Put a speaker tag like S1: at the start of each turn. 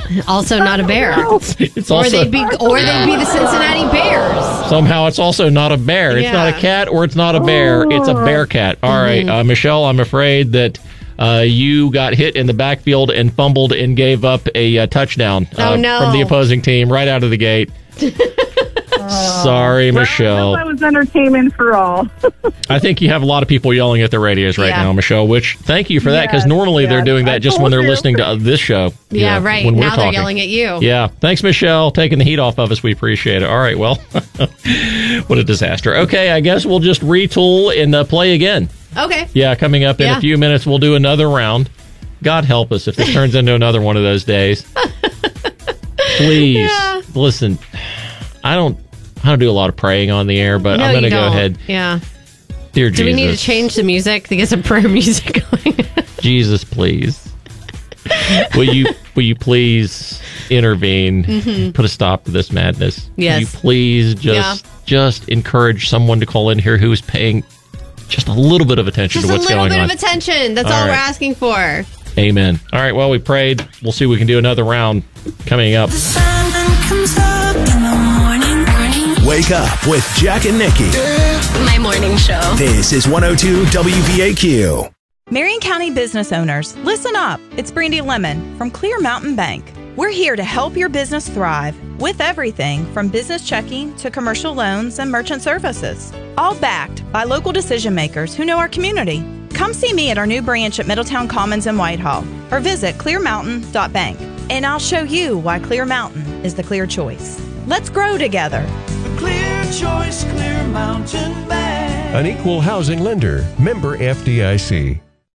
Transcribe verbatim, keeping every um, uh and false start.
S1: Also not a bear.
S2: It's
S1: or
S2: also,
S1: they'd be or they'd be the Cincinnati Bears.
S2: somehow it's also not a bear. It's
S1: Yeah.
S2: not a cat or it's not a bear. It's a bear cat. All right, uh, Michelle, I'm afraid that uh, you got hit in the backfield and fumbled and gave up a uh, touchdown uh,
S1: Oh, no.
S2: from the opposing team right out of the gate. Sorry, Michelle.
S3: That was entertainment for all.
S2: I think you have a lot of people yelling at their radios right
S1: Yeah.
S2: now, Michelle, which thank you for that, because
S3: Yes,
S2: normally they're
S3: yes,
S2: doing
S3: I
S2: that just when
S3: told
S2: they're
S3: you.
S2: listening to uh, this show. you
S1: Yeah,
S2: know,
S1: right.
S2: When we're
S1: Now they're
S2: talking.
S1: yelling at you.
S2: Yeah. Thanks, Michelle, taking the heat off of us. We appreciate it. All right, well, what a disaster. Okay, I guess we'll just retool and uh, play again.
S1: Okay.
S2: Yeah, coming up in
S1: Yeah.
S2: a few minutes, we'll do another round. God help us if this turns into another one of those days. Please,
S1: Yeah.
S2: listen, I don't I don't do a lot of praying on the air, but
S1: No,
S2: I'm going to
S1: you
S2: go
S1: don't.
S2: ahead.
S1: Yeah.
S2: Dear
S1: Do
S2: Jesus.
S1: we need to change the music to get some prayer music going?
S2: Jesus, please. will you will you please intervene?
S1: Mhm.
S2: Put a stop to this madness.
S1: Yes.
S2: Will you please just just encourage someone to call in here who is paying just a little bit of attention
S1: Just
S2: to
S1: a
S2: what's
S1: little
S2: going
S1: bit
S2: on.
S1: of attention. That's
S2: All
S1: all,
S2: right.
S1: we're asking for.
S2: Amen. All right, well, we prayed. We'll see if we can do another round coming up.
S4: Wake up with Jack and Nikki.
S5: My morning show.
S4: This is one oh two W V A Q.
S6: Marion County business owners, listen up. It's Brandy Lemon from Clear Mountain Bank. We're here to help your business thrive with everything from business checking to commercial loans and merchant services, all backed by local decision makers who know our community. Come see me at our new branch at Middletown Commons in Whitehall or visit clear mountain dot bank, and I'll show you why Clear Mountain is the clear choice. Let's grow together.
S7: Clear choice, Clear Mountain Bank.
S8: An equal housing lender, member F D I C.